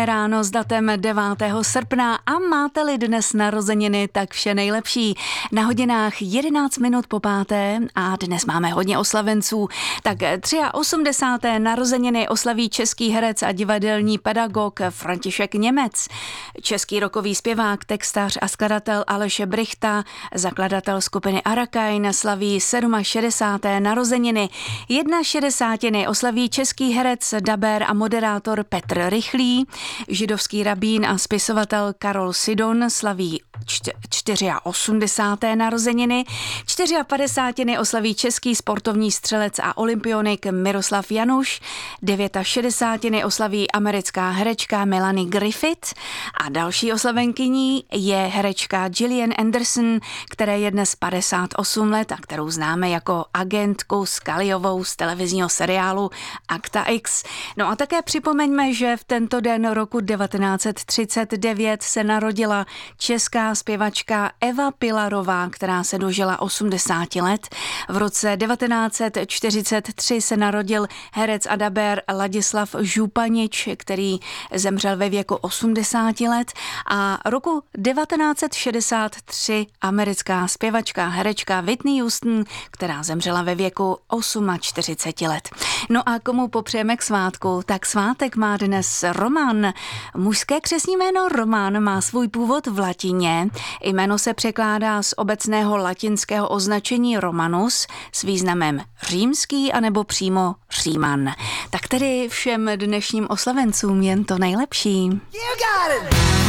Ráno s datem 9. srpna a máte-li dnes narozeniny, tak vše nejlepší. Na hodinách 11 minut po 5. a dnes máme hodně oslavenců. Tak 83. narozeniny oslaví český herec a divadelní pedagog František Němec. Český rockový zpěvák, textař a skladatel Aleš Brychta, zakladatel skupiny Arakain, slaví 67. narozeniny. 61. oslaví český herec, dabér a moderátor Petr Rychlý. Židovský rabín a spisovatel Karol Sidon slaví 84. narozeniny. 54. oslaví český sportovní střelec a olympionik Miroslav Januš. 69. oslaví americká herečka Melanie Griffith a další oslavenkyní je herečka Gillian Anderson, které je dnes 58 let a kterou známe jako agentku Scullyovou z televizního seriálu Akta X. No a také připomeňme, že v tento den roku 1939 se narodila česká zpěvačka Eva Pilarová, která se dožila 80 let. V roce 1943 se narodil herec a dabér Ladislav Županič, který zemřel ve věku 80 let. A roku 1963 americká zpěvačka, herečka Whitney Houston, která zemřela ve věku 48 let. No a komu popřejeme k svátku? Tak svátek má dnes Roman. Mužské křestní jméno Roman má svůj původ v latině. Jméno se překládá z obecného latinského označení Romanus s významem římský anebo přímo Říman. Tak tedy všem dnešním oslavencům jen to nejlepší.